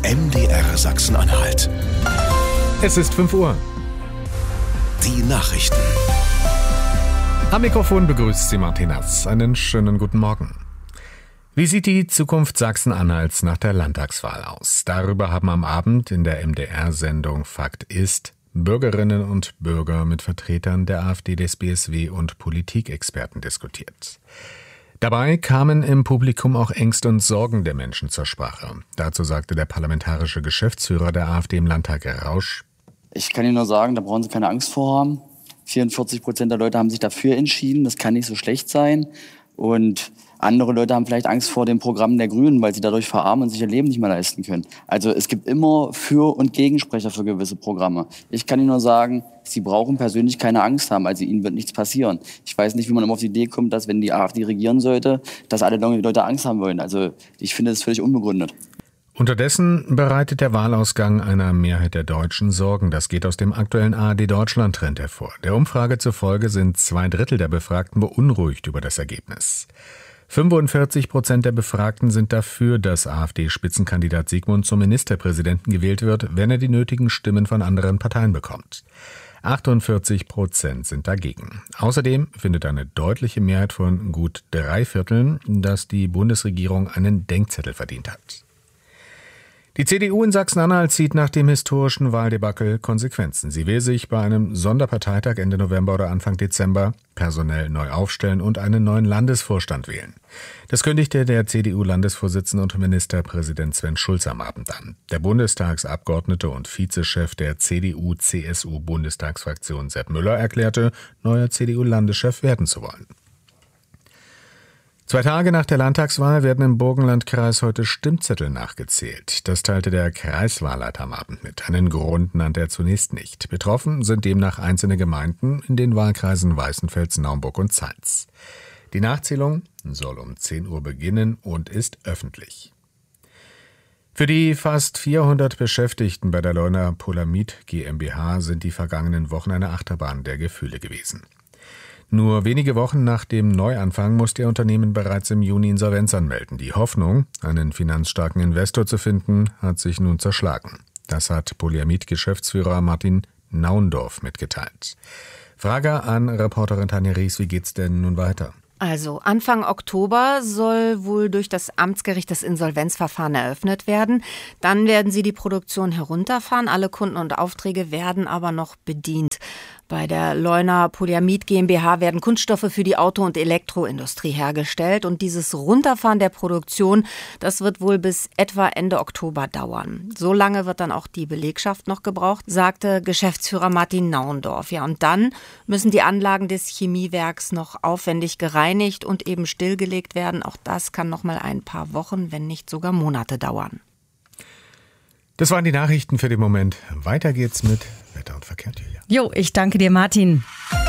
MDR Sachsen-Anhalt. Es ist 5 Uhr. Die Nachrichten. Am Mikrofon begrüßt Sie Martin Hass. Einen schönen guten Morgen. Wie sieht die Zukunft Sachsen-Anhalts nach der Landtagswahl aus? Darüber haben am Abend in der MDR-Sendung Fakt ist Bürgerinnen und Bürger mit Vertretern der AfD, des BSW und Politikexperten diskutiert. Dabei kamen im Publikum auch Ängste und Sorgen der Menschen zur Sprache. Dazu sagte der parlamentarische Geschäftsführer der AfD im Landtag, Herr Rausch: Ich kann Ihnen nur sagen, da brauchen Sie keine Angst vor haben. 44% der Leute haben sich dafür entschieden. Das kann nicht so schlecht sein. Und andere Leute haben vielleicht Angst vor dem Programm der Grünen, weil sie dadurch verarmen und sich ihr Leben nicht mehr leisten können. Also es gibt immer Für- und Gegensprecher für gewisse Programme. Ich kann Ihnen nur sagen, Sie brauchen persönlich keine Angst haben. Also Ihnen wird nichts passieren. Ich weiß nicht, wie man immer auf die Idee kommt, dass wenn die AfD regieren sollte, dass alle Leute Angst haben wollen. Also ich finde das völlig unbegründet. Unterdessen bereitet der Wahlausgang einer Mehrheit der Deutschen Sorgen. Das geht aus dem aktuellen ARD-Deutschland-Trend hervor. Der Umfrage zufolge sind 2/3 der Befragten beunruhigt über das Ergebnis. 45% der Befragten sind dafür, dass AfD-Spitzenkandidat Sigmund zum Ministerpräsidenten gewählt wird, wenn er die nötigen Stimmen von anderen Parteien bekommt. 48% sind dagegen. Außerdem findet eine deutliche Mehrheit von gut 3/4, dass die Bundesregierung einen Denkzettel verdient hat. Die CDU in Sachsen-Anhalt zieht nach dem historischen Wahldebakel Konsequenzen. Sie will sich bei einem Sonderparteitag Ende November oder Anfang Dezember personell neu aufstellen und einen neuen Landesvorstand wählen. Das kündigte der CDU-Landesvorsitzende und Ministerpräsident Sven Schulze am Abend an. Der Bundestagsabgeordnete und Vizechef der CDU-CSU-Bundestagsfraktion Sepp Müller erklärte, neuer CDU-Landeschef werden zu wollen. 2 Tage nach der Landtagswahl werden im Burgenlandkreis heute Stimmzettel nachgezählt. Das teilte der Kreiswahlleiter am Abend mit. Einen Grund nannte er zunächst nicht. Betroffen sind demnach einzelne Gemeinden in den Wahlkreisen Weißenfels, Naumburg und Zeitz. Die Nachzählung soll um 10 Uhr beginnen und ist öffentlich. Für die fast 400 Beschäftigten bei der Leuna Polamid GmbH sind die vergangenen Wochen eine Achterbahn der Gefühle gewesen. Nur wenige Wochen nach dem Neuanfang musste ihr Unternehmen bereits im Juni Insolvenz anmelden. Die Hoffnung, einen finanzstarken Investor zu finden, hat sich nun zerschlagen. Das hat Polyamid-Geschäftsführer Martin Naundorf mitgeteilt. Frage an Reporterin Tanja Ries, wie geht's denn nun weiter? Also Anfang Oktober soll wohl durch das Amtsgericht das Insolvenzverfahren eröffnet werden. Dann werden sie die Produktion herunterfahren. Alle Kunden und Aufträge werden aber noch bedient. Bei der Leuna Polyamid GmbH werden Kunststoffe für die Auto- und Elektroindustrie hergestellt. Und dieses Runterfahren der Produktion, das wird wohl bis etwa Ende Oktober dauern. So lange wird dann auch die Belegschaft noch gebraucht, sagte Geschäftsführer Martin Naundorf. Ja, und dann müssen die Anlagen des Chemiewerks noch aufwendig gereinigt und eben stillgelegt werden. Auch das kann noch mal ein paar Wochen, wenn nicht sogar Monate dauern. Das waren die Nachrichten für den Moment. Weiter geht's mit Wetter und Verkehr. Jo, ich danke dir, Martin.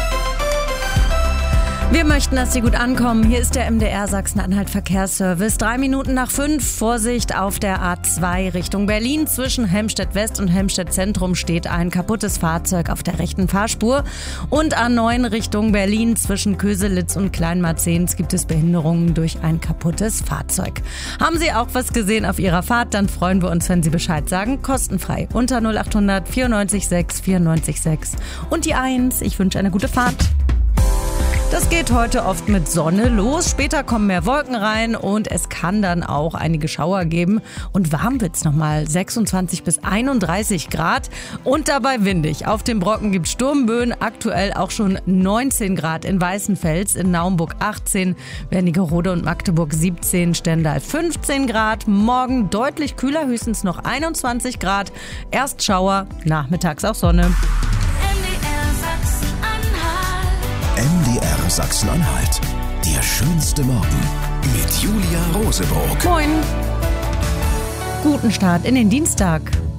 Wir möchten, dass Sie gut ankommen. Hier ist der MDR Sachsen-Anhalt Verkehrsservice. 3 Minuten nach 5. Vorsicht auf der A2 Richtung Berlin. Zwischen Helmstedt West und Helmstedt Zentrum steht ein kaputtes Fahrzeug auf der rechten Fahrspur. Und A9 Richtung Berlin. Zwischen Köselitz und Kleinmarzens gibt es Behinderungen durch ein kaputtes Fahrzeug. Haben Sie auch was gesehen auf Ihrer Fahrt? Dann freuen wir uns, wenn Sie Bescheid sagen. Kostenfrei. Unter 0800 94 6 94 6. Und die 1. Ich wünsche eine gute Fahrt. Das geht heute oft mit Sonne los. Später kommen mehr Wolken rein und es kann dann auch einige Schauer geben. Und warm wird's nochmal 26 bis 31 Grad und dabei windig. Auf dem Brocken gibt's Sturmböen, aktuell auch schon 19 Grad in Weißenfels, in Naumburg 18, Wernigerode und Magdeburg 17, Stendal 15 Grad. Morgen deutlich kühler, höchstens noch 21 Grad. Erst Schauer, nachmittags auch Sonne. MDR Sachsen-Anhalt. Der schönste Morgen mit Julia Roseburg. Moin. Guten Start in den Dienstag.